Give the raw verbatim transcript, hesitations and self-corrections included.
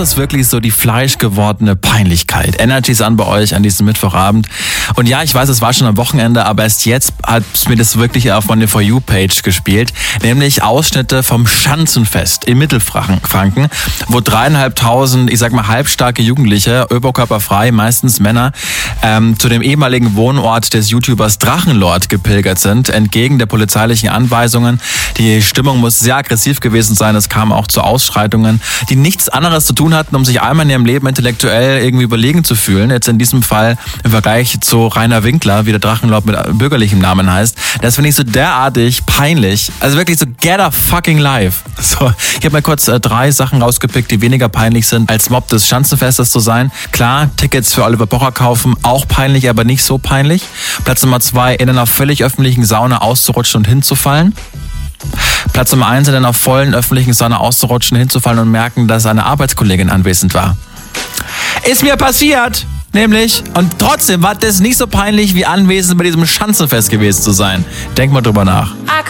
das wirklich so die fleischgewordene Peinlichkeit? Energy's an bei euch an diesem Mittwochabend. Und ja, ich weiß, es war schon am Wochenende, aber erst jetzt hat mir das wirklich auf meine For You-Page gespielt. Nämlich Ausschnitte vom Schanzenfest in Mittelfranken, wo dreieinhalbtausend, ich sag mal, halbstarke Jugendliche, oberkörperfrei, meistens Männer, ähm, zu dem ehemaligen Wohnort des YouTubers Drachenlord gepilgert sind, entgegen der polizeilichen Anweisungen. Die Stimmung muss sehr aggressiv gewesen sein. Es kam auch zu Ausschreitungen, die nichts anderes zu tun hatten, um sich einmal in ihrem Leben intellektuell irgendwie überlegen zu fühlen. Jetzt in diesem Fall im Vergleich zu Rainer Winkler, wie der Drachenlord mit bürgerlichem Namen heißt. Das finde ich so derartig peinlich. Also wirklich so get a fucking life. So, ich habe mal kurz äh, drei Sachen rausgepickt, die weniger peinlich sind, als Mob des Schanzenfestes zu sein. Klar, Tickets für Oliver Pocher kaufen, auch peinlich, aber nicht so peinlich. Platz Nummer zwei, in einer völlig öffentlichen Sauna auszurutschen und hinzufallen. Platz Nummer eins, in einer vollen öffentlichen Sauna auszurutschen, hinzufallen und merken, dass eine Arbeitskollegin anwesend war. Ist mir passiert! Nämlich, und trotzdem war das nicht so peinlich, wie anwesend bei diesem Schanzenfest gewesen zu sein. Denk mal drüber nach.